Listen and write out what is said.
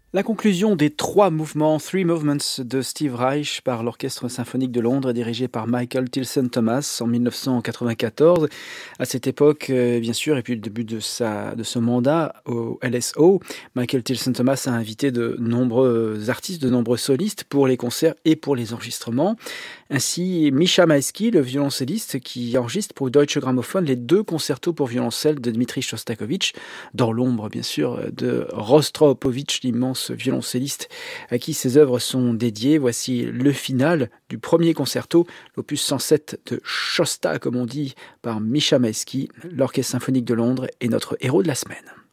La conclusion des 3 mouvements, Three Movements de Steve Reich par l'Orchestre symphonique de Londres dirigé par Michael Tilson Thomas en 1994. À cette époque, bien sûr, et puis le début de ce mandat au LSO, Michael Tilson Thomas a invité de nombreux artistes, de nombreux solistes pour les concerts et pour les enregistrements. Ainsi, Misha Maïski, le violoncelliste qui enregistre pour Deutsche Grammophon les 2 concertos pour violoncelle de Dmitri Shostakovich, dans l'ombre bien sûr de Rostropovitch, l'immense violoncelliste à qui ses œuvres sont dédiées. Voici le final du premier concerto, l'opus 107 de Shosta, comme on dit, par Misha Maïski. L'Orchestre symphonique de Londres est notre héros de la semaine.